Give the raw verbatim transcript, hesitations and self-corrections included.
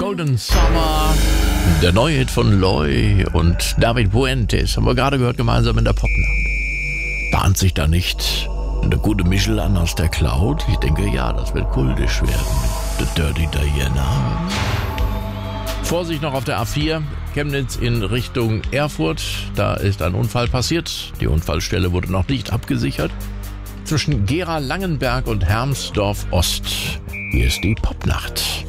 Golden Summer, der neue Hit von Loy und David Puentes, haben wir gerade gehört, gemeinsam in der Popnacht. Bahnt sich da nicht eine gute Mischel an aus der Cloud? Ich denke, ja, das wird kultisch werden mit The Dirty Diana. Vorsicht noch auf der A vier, Chemnitz in Richtung Erfurt. Da ist ein Unfall passiert. Die Unfallstelle wurde noch nicht abgesichert. Zwischen Gera-Langenberg und Hermsdorf Ost. Hier ist die Popnacht.